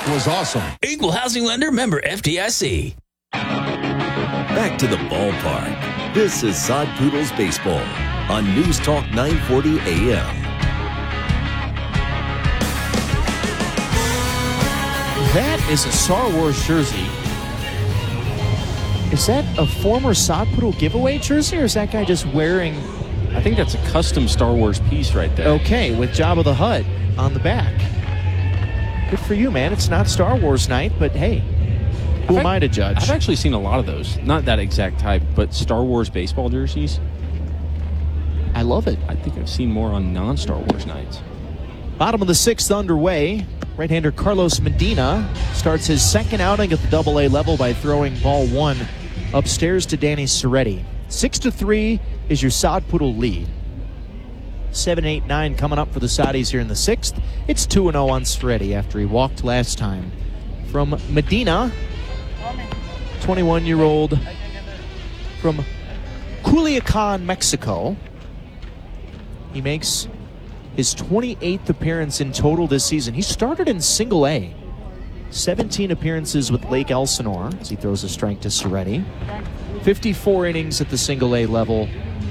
was awesome. Equal housing lender, member FDIC. Back to the ballpark. This is Sod Poodles Baseball on News Talk 940 AM. That is a Star Wars jersey. Is that a former Sod Poodle giveaway jersey, or is that guy just wearing... I think that's a custom Star Wars piece right there. Okay, with Jabba the Hutt on the back. Good for you, man. It's not Star Wars night, but hey, who am I to judge? I've actually seen a lot of those. Not that exact type, but Star Wars baseball jerseys. I love it. I think I've seen more on non-Star Wars nights. Bottom of the sixth underway. Right-hander Carlos Medina starts his second outing at the Double-A level by throwing ball one upstairs to Danny Serretti. 6-3 is your Sod Poodle lead. 7-8-9 coming up for the Soddies here in the sixth. It's 2-0 on Serretti after he walked last time. From Medina, 21-year-old from Culiacan, Mexico. He makes his 28th appearance in total this season. He started in Single A. 17 appearances with Lake Elsinore as he throws a strike to Serretti. 54 innings at the Single A level.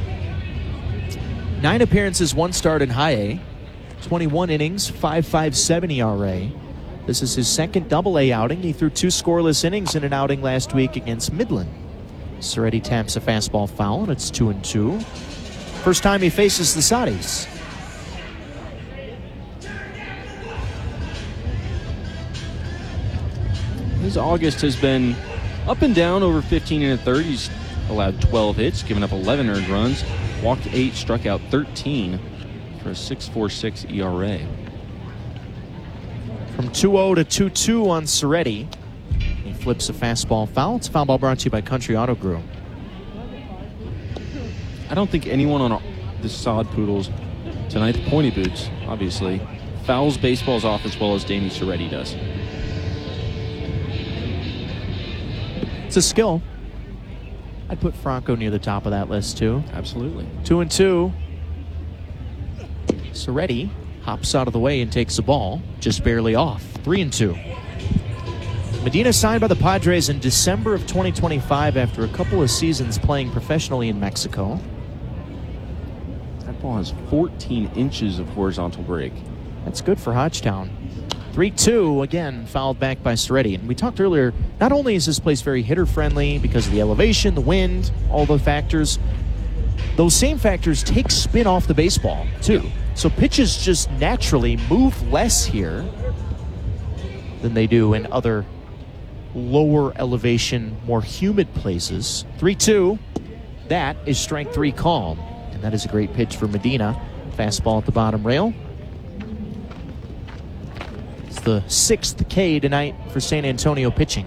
9 appearances, 1 start in High A. 21 innings, 5.57 ERA. This is his second Double A outing. He threw 2 scoreless innings in an outing last week against Midland. Serretti taps a fastball foul, and it's 2-2. First time he faces the Soddies. His August has been up and down over 15 1/3. He's allowed 12 hits, given up 11 earned runs, walked 8, struck out 13 for a 6.46 ERA. From 2-0 to 2-2 on Serretti. He flips a fastball foul. It's a foul ball brought to you by Country Auto Group. I don't think anyone on the Sod Poodles tonight, the Pointy Boots, obviously, fouls baseballs off as well as Danny Serretti does. It's a skill. I'd put Franco near the top of that list, too. Absolutely. 2-2. Serretti hops out of the way and takes the ball, just barely off. 3-2. Medina signed by the Padres in December of 2025 after a couple of seasons playing professionally in Mexico. That ball has 14 inches of horizontal break. That's good for Hodgetown. 3-2, again, fouled back by Serretti. And we talked earlier, not only is this place very hitter-friendly because of the elevation, the wind, all the factors, those same factors take spin off the baseball, too. Yeah. So pitches just naturally move less here than they do in other lower elevation, more humid places. 3-2, that is strike 3 called. And that is a great pitch for Medina. Fastball at the bottom rail. The 6th K tonight for San Antonio pitching.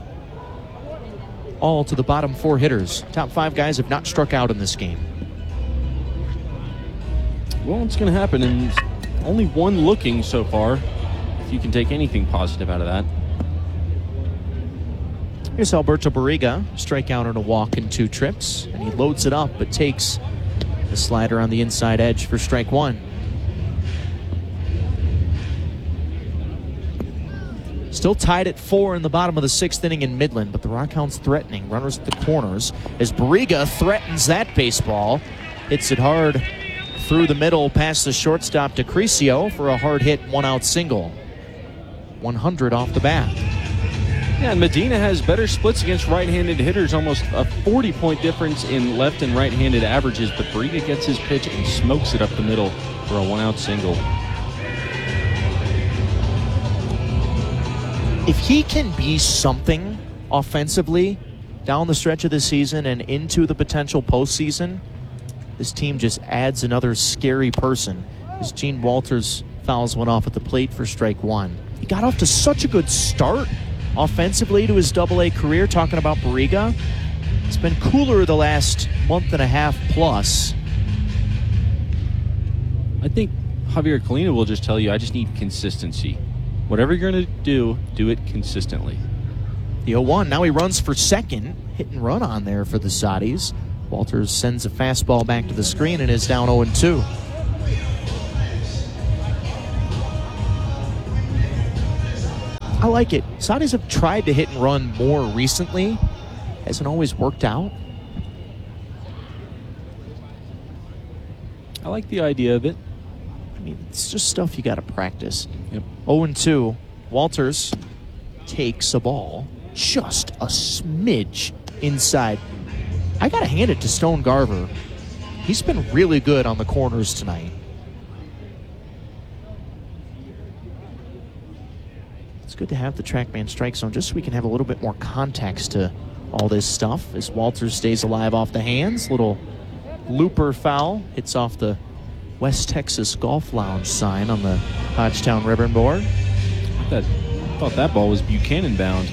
All to the bottom 4 hitters. Top 5 guys have not struck out in this game. Well, it's going to happen, and only one looking so far, if you can take anything positive out of that. Here's Alberto Barriga, strikeout on a walk and 2 trips, and he loads it up, but takes the slider on the inside edge for strike 1. Still tied at 4 in the bottom of the 6th inning in Midland, but the Rockhounds threatening. Runners at the corners as Barriga threatens that baseball. Hits it hard through the middle past the shortstop DeCrisio for a hard hit 1-out single. 100 off the bat. Yeah, and Medina has better splits against right-handed hitters, almost a 40-point difference in left and right-handed averages, but Barriga gets his pitch and smokes it up the middle for a 1-out single. If he can be something offensively down the stretch of the season and into the potential postseason, this team just adds another scary person. As Gene Walters fouls one off at the plate for strike 1. He got off to such a good start offensively to his Double-A career, talking about Barriga. It's been cooler the last month and a half plus. I think Javier Colina will just tell you, I just need consistency. Whatever you're going to do it consistently. The 0-1, now he runs for second. Hit and run on there for the Soddies. Walters sends a fastball back to the screen and is down 0-2. I like it. Saudis have tried to hit and run more recently. Hasn't always worked out. I like the idea of it. I mean, it's just stuff you got to practice. Yep. 0-2. Walters takes a ball just a smidge inside. I got to hand it to Stone Garver. He's been really good on the corners tonight. It's good to have the TrackMan strike zone just so we can have a little bit more context to all this stuff as Walters stays alive off the hands. Little looper foul hits off the West Texas Golf Lounge sign on the Hodgetown ribbon board. I thought that ball was Buchanan bound.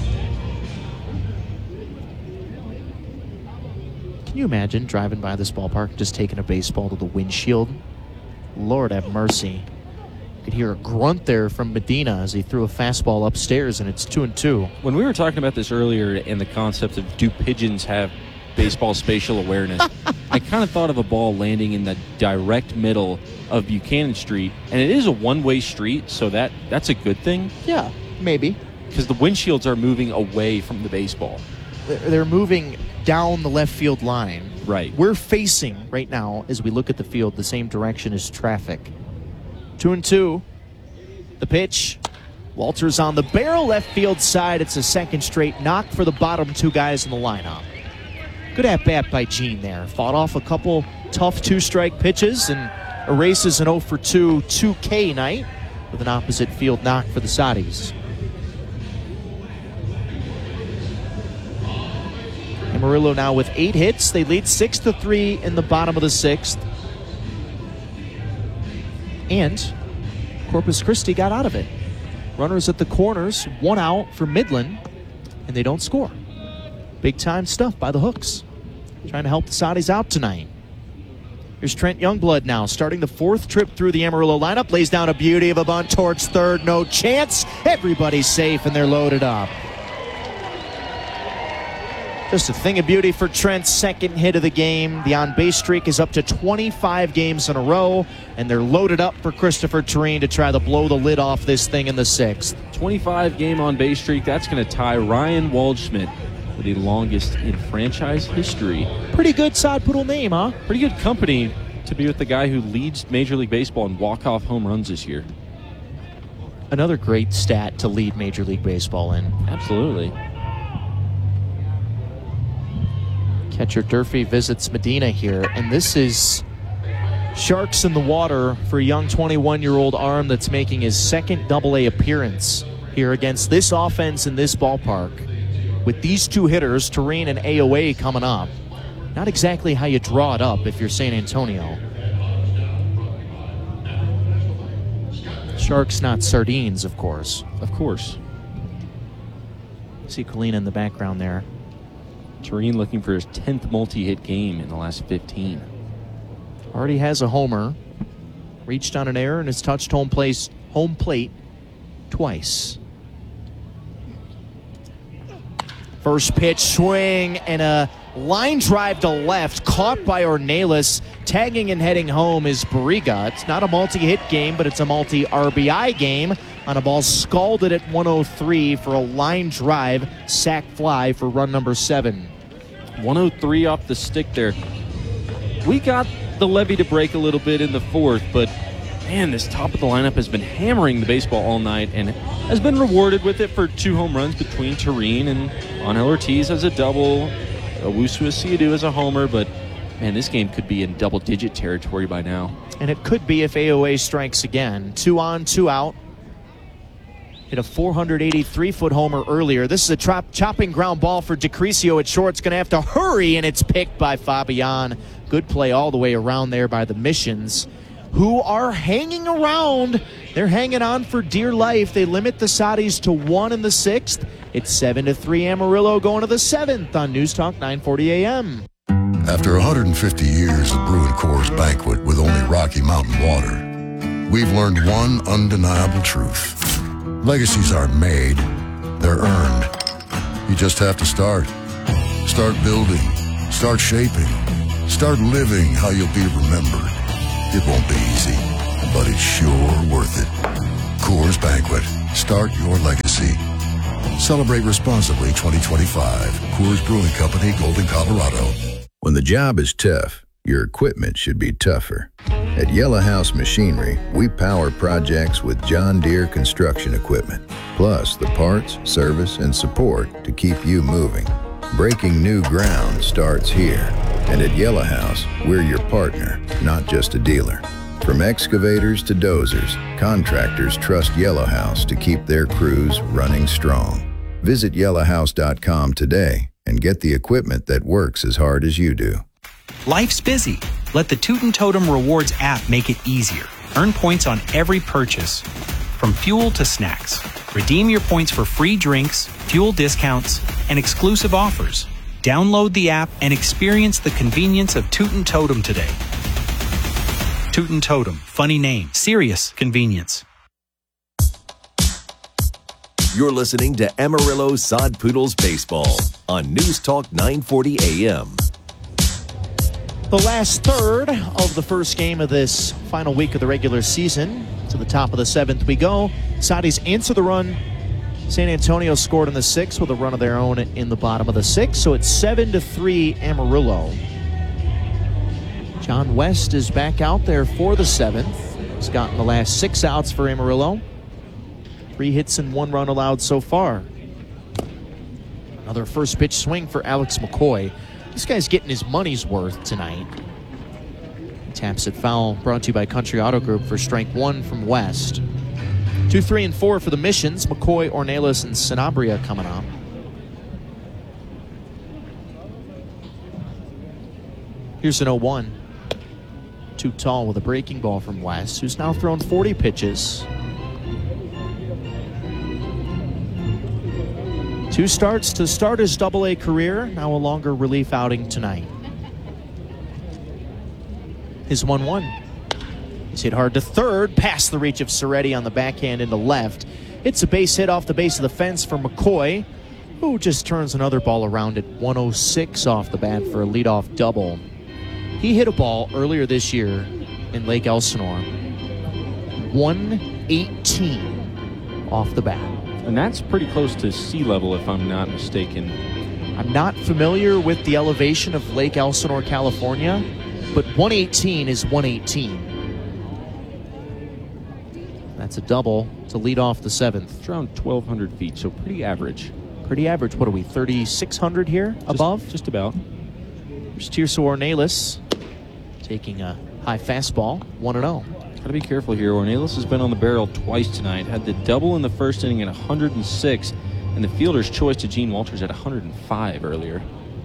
Can you imagine driving by this ballpark and just taking a baseball to the windshield? Lord have mercy. You could hear a grunt there from Medina as he threw a fastball upstairs, and it's 2-2. When we were talking about this earlier and the concept of do pigeons have baseball spatial awareness, I kind of thought of a ball landing in the direct middle of Buchanan Street, and it is a one-way street, so that's a good thing. Yeah, maybe. Because the windshields are moving away from the baseball. They're moving down the left field line. Right. We're facing, right now, as we look at the field, the same direction as traffic. 2-2. The pitch. Walters on the barrel left field side. It's a second straight knock for the bottom two guys in the lineup. Good at-bat by Gene there. Fought off a couple tough two-strike pitches and erases an 0-for-2 2K night with an opposite field knock for the Saudis. Amarillo now with 8 hits. They lead 6-3 in the bottom of the 6th. And Corpus Christi got out of it. Runners at the corners, 1 out for Midland, and they don't score. Big time stuff by the Hooks. Trying to help the Saudis out tonight. Here's Trent Youngblood now, starting the 4th trip through the Amarillo lineup. Lays down a beauty of a bunt towards third. No chance. Everybody's safe, and they're loaded up. Just a thing of beauty for Trent's second hit of the game. The on-base streak is up to 25 games in a row, and they're loaded up for Christopher Tureen to try to blow the lid off this thing in the 6th. 25-game on-base streak. That's going to tie Ryan Waldschmidt for the longest in franchise history. Pretty good sod poodle name, huh? Pretty good company to be with the guy who leads Major League Baseball in walk-off home runs this year. Another great stat to lead Major League Baseball in. Absolutely. Catcher Durfee visits Medina here, and this is sharks in the water for a young 21-year-old arm that's making his second Double-A appearance here against this offense in this ballpark. With these two hitters, Tureen and AOA coming up. Not exactly how you draw it up if you're San Antonio. Sharks, not sardines, of course. Of course. See Colina in the background there. Tureen looking for his 10th multi-hit game in the last 15. Already has a homer. Reached on an error and has touched home plate twice. First pitch swing and a line drive to left, caught by Ornelas. Tagging and heading home is Barriga. It's not a multi-hit game, but it's a multi-RBI game on a ball scalded at 103 for a line drive sac fly for run number 7. 103 off the stick there. We got the levee to break a little bit in the 4th, but man, this top of the lineup has been hammering the baseball all night and has been rewarded with it for 2 home runs between Tureen and Angel Ortiz has a double, Owusu Asiadu as a homer, but man, this game could be in double-digit territory by now. And it could be if AOA strikes again. 2 on, 2 out. Hit a 483-foot homer earlier. This is a chopping ground ball for DeCrisio at short. It's going to have to hurry, and it's picked by Fabian. Good play all the way around there by the Missions, who are hanging around. They're hanging on for dear life. They limit the Saudis to 1 in the 6th. It's 7-3 Amarillo going to the 7th on News Talk 940 AM. After 150 years of brewing Coors Banquet with only Rocky Mountain water, we've learned one undeniable truth. Legacies aren't made, they're earned. You just have to start. Start building. Start shaping. Start living how you'll be remembered. It won't be easy, but it's sure worth it. Coors Banquet. Start your legacy. legacy. Celebrate responsibly 2025. Coors Brewing Company, Golden, Colorado. When the job is tough, your equipment should be tougher. At Yellow House Machinery, we power projects with John Deere construction equipment, plus the parts, service, and support to keep you moving. Breaking new ground starts here. And at Yellow House, we're your partner, not just a dealer. From excavators to dozers, contractors trust Yellow House to keep their crews running strong. Visit yellowhouse.com today and get the equipment that works as hard as you do. Life's busy. Let the Tootin' Totem Rewards app make it easier. Earn points on every purchase, from fuel to snacks. Redeem your points for free drinks, fuel discounts, and exclusive offers. Download the app and experience the convenience of Tootin' Totem today. Tootin' Totem, funny name, serious convenience. You're listening to Amarillo Sod Poodles Baseball on News Talk 940 AM. The last third of the first game of this final week of the regular season. To the top of the seventh we go. Soddies answer the run. San Antonio scored in the sixth with a run of their own in the bottom of the sixth. So it's 7-3 Amarillo. John West is back out there for the seventh. He's gotten the last 6 outs for Amarillo. 3 hits and 1 run allowed so far. Another first pitch swing for Alex McCoy. This guy's getting his money's worth tonight. Taps it foul, brought to you by Country Auto Group for strike 1 from West. 2, 3, and 4 for the Missions. McCoy, Ornelas, and Sanabria coming up. Here's an 0-1. Too tall with a breaking ball from West, who's now thrown 40 pitches. 2 starts to start his Double-A career, now a longer relief outing tonight. His 1-1. He's hit hard to third, past the reach of Soretti on the backhand into left. It's a base hit off the base of the fence for McCoy, who just turns another ball around at 106 off the bat for a leadoff double. He hit a ball earlier this year in Lake Elsinore. 118 off the bat. And that's pretty close to sea level, if I'm not mistaken. I'm not familiar with the elevation of Lake Elsinore, California, but 118 is 118. That's a double to lead off the seventh. It's around 1,200 feet, so pretty average. Pretty average. What are we, 3,600 here above? Just about. Here's Tirso Ornelas taking a high fastball, 1-0. Got to be careful here. Ornelas has been on the barrel twice tonight. Had the double in the first inning at 106, and the fielder's choice to Gene Walters at 105 earlier.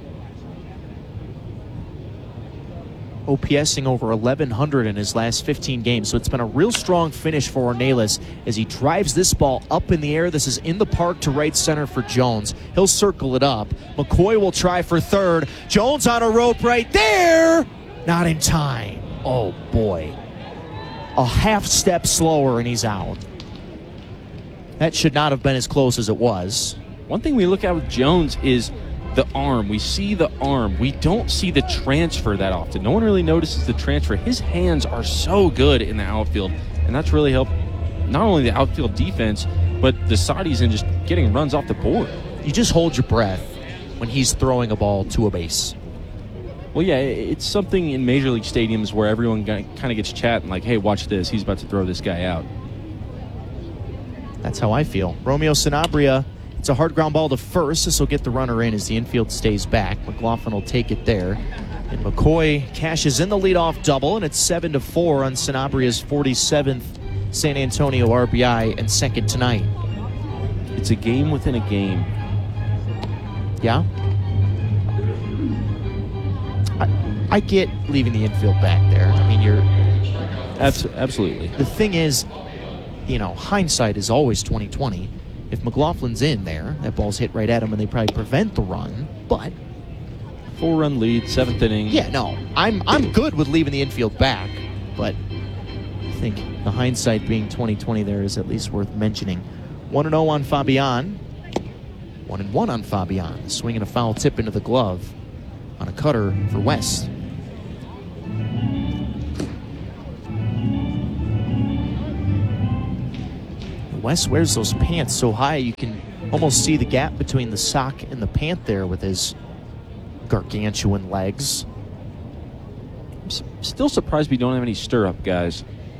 OPSing over 1,100 in his last 15 games, so it's been a real strong finish for Ornelas as he drives this ball up in the air. This is in the park to right center for Jones. He'll circle it up. McCoy will try for third. Jones on a rope right there. Not in time. Oh, boy. A half step slower and he's out. That should not have been as close as it was. One thing we look at with Jones is the arm. We see the arm. We don't see the transfer that often. No one really notices the transfer. His hands are so good in the outfield, and that's really helped not only the outfield defense, but the Saudis in just getting runs off the board. You just hold your breath when he's throwing a ball to a base. Well, yeah, it's something in Major League stadiums where everyone kind of gets chatting like, hey, watch this. He's about to throw this guy out. That's how I feel. Romeo Sanabria, it's a hard ground ball to first. This will get the runner in as the infield stays back. McLaughlin will take it there. And McCoy cashes in the leadoff double, and it's 7-4 on Sanabria's 47th San Antonio RBI and second tonight. It's a game within a game. Yeah? I get leaving the infield back there. I mean, you're... Absolutely. The thing is, you know, hindsight is always 20/20. If McLaughlin's in there, that ball's hit right at him and they probably prevent the run, but... 4-run lead, 7th inning. Yeah, no, I'm good with leaving the infield back, but I think the hindsight being 20/20 there is at least worth mentioning. 1-0 on Fabian. 1-1 on Fabian. Swinging a foul tip into the glove on a cutter for West. Wes wears those pants so high you can almost see the gap between the sock and the pant there with his gargantuan legs. I'm still surprised we don't have any stirrup, guys.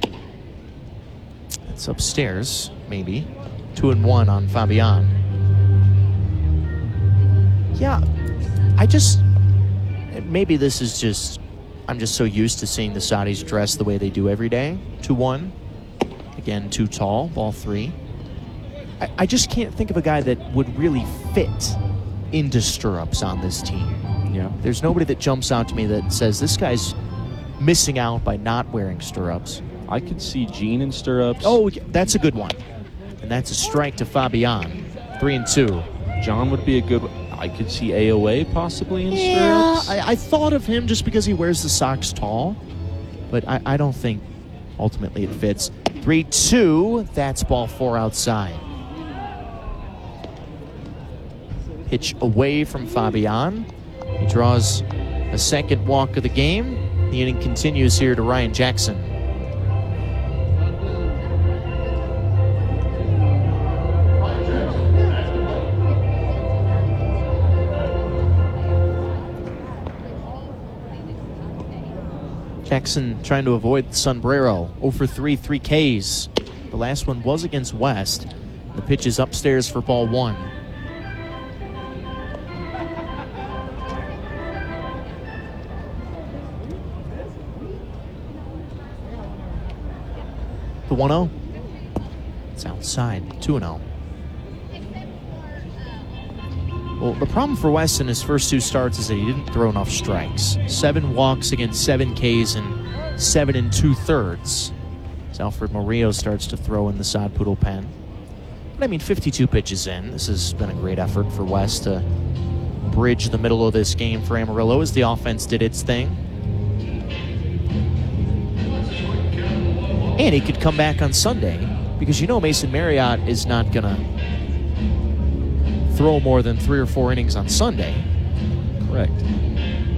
It's upstairs, maybe. 2-1 on Fabian. Yeah, maybe this is just, I'm just so used to seeing the Saudis dress the way they do every day. 2-1. Again, too tall, ball 3. I just can't think of a guy that would really fit into stirrups on this team. Yeah. There's nobody that jumps out to me that says this guy's missing out by not wearing stirrups. I could see Gene in stirrups. Oh, that's a good one. And that's a strike to Fabian. 3-2. John would be a good one. I could see AOA possibly in stirrups. I thought of him just because he wears the socks tall. But I don't think ultimately it fits. 3-2. That's ball 4 outside. Pitch away from Fabian. He draws a second walk of the game. The inning continues here to Ryan Jackson. Jackson trying to avoid the sombrero. 0 for 3, 3 Ks. The last one was against West. The pitch is upstairs for ball 1. The 1-0. It's outside. 2-0. Well, the problem for West in his first 2 starts is that he didn't throw enough strikes. 7 walks against 7 Ks and 7 2/3. As Alfred Murillo starts to throw in the Sod Poodle pen. But I mean, 52 pitches in. This has been a great effort for West to bridge the middle of this game for Amarillo as the offense did its thing. And he could come back on Sunday because you know Mason Marriott is not going to throw more than 3 or 4 innings on Sunday. Correct.